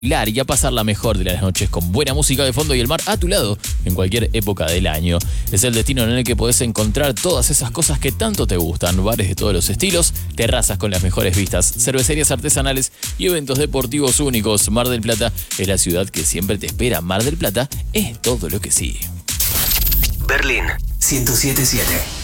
y a pasarla mejor de las noches con buena música de fondo y el mar a tu lado en cualquier época del año. Es el destino en el que podés encontrar todas esas cosas que tanto te gustan, bares de todos los estilos, terrazas con las mejores vistas, cervecerías artesanales y eventos deportivos únicos. Mar del Plata es la ciudad que siempre te espera. Mar del Plata es todo lo que sí. Berlín 107.7